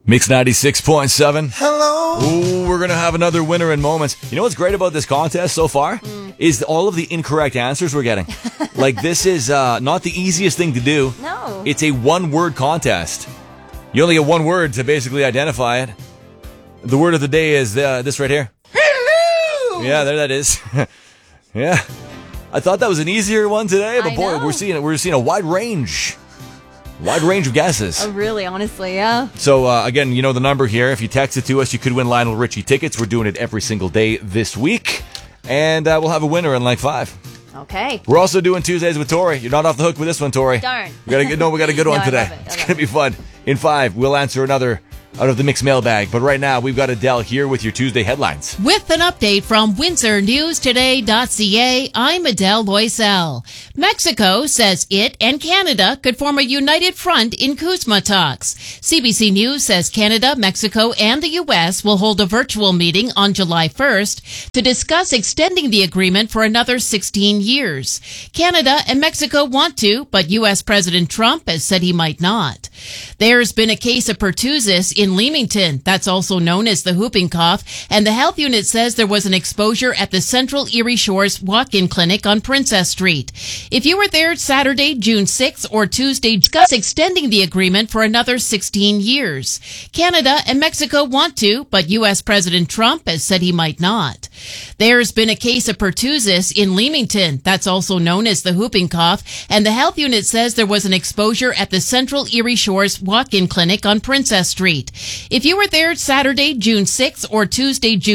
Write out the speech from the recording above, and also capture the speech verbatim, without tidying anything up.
Mix ninety-six point seven. Hello. Ooh, we're going to have another winner in moments. You know what's great about this contest so far? Mm. Is all of the incorrect answers we're getting. Like, this is uh, not the easiest thing to do. No. It's a one-word contest. You only get one word to basically identify it. The word of the day is uh, this right here. Hello. Yeah, there that is. Yeah. I thought that was an easier one today, but I boy, know. we're seeing we're seeing a wide range. Wide range of guesses. Oh, really, honestly, yeah. So, uh, again, you know the number here. If you text it to us, you could win Lionel Richie tickets. We're doing it every single day this week. And uh, we'll have a winner in like five. Okay. We're also doing Tuesdays with Tori. You're not off the hook with this one, Tori. Darn. We got a good, no, we got a good No, one I today. love it. I It's love going to be fun. In five, we'll answer another out of the mixed mailbag. But right now, we've got Adele here with your Tuesday headlines. With an update from Windsor News Today dot C A, I'm Adele Loisel. Mexico says it and Canada could form a united front in CUSMA talks. C B C News says Canada, Mexico, and the U S will hold a virtual meeting on July first to discuss extending the agreement for another sixteen years. Canada and Mexico want to, but U S President Trump has said he might not. There's been a case of pertussis in Leamington, that's also known as the whooping cough, and the health unit says there was an exposure at the Central Erie Shores walk-in clinic on Princess Street. If you were there Saturday, June sixth, or Tuesday, discuss extending the agreement for another sixteen years. Canada and Mexico want to, but U S President Trump has said he might not. There's been a case of pertussis in Leamington, that's also known as the whooping cough, and the health unit says there was an exposure at the Central Erie Shores walk-in clinic on Princess Street. If you were there Saturday, June sixth, or Tuesday, June